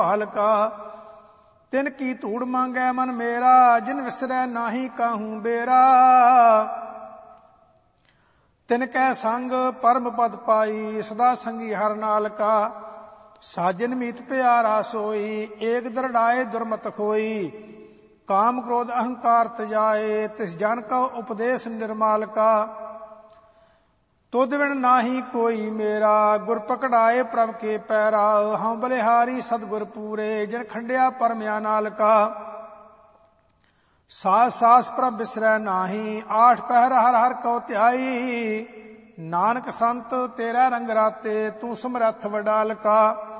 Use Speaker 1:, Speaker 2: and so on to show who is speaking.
Speaker 1: ਹਲਕਾ। ਤਿਨ ਕੀ ਧੂੜ ਮੰਗੈ ਮਨ ਮੇਰਾ, ਜਿਨ ਵਿਸਰੈ ਨਾਹੀ ਕਾਹੂ ਬੇਰਾ। ਤਿਨ ਕੈ ਸੰਗ ਪਰਮ ਪਦ ਪਾਈ, ਸਦਾ ਸੰਗੀ ਹਰ ਨਾਲ ਕਾ। ਸਾਜਨ ਮੀਤ ਪਿਆਰਾ ਸੋਈ, ਏਕ ਦਰੜਾਏ ਦੁਰਮਤ ਖੋਈ। ਕਾਮ ਕ੍ਰੋਧ ਅਹੰਕਾਰ ਤਜਾਏ, ਤਿਸ ਜਨ ਕਉ ਉਪਦੇਸ਼ ਨਿਰਮਾਲ ਕਾ। ਤੁਧ ਬਿਨ ਨਾਹੀ ਕੋਈ ਮੇਰਾ, ਗੁਰ ਪਕੜਾਏ ਪ੍ਰਭ ਕੇ ਪੈਰਾ। ਹਉ ਬਲਿਹਾਰੀ ਸਤਿਗੁਰ ਪੂਰੇ, ਜਿਨ ਖੰਡਿਆ ਪਰਮਿਆ ਨਾਲ ਕਾ। ਸਾਸ ਸਾਸ ਪ੍ਰਭ ਬਿਸਰੈ ਨਾਹੀ, ਆਠ ਪਹਿਰ ਹਰ ਹਰ ਕਉ ਧਿਆਈ। ਨਾਨਕ ਸੰਤ ਤੇਰਾ ਰੰਗ ਰਾਤੇ, ਤੂੰ ਸਮਰੱਥ ਵਡਾਲ ਕਾ।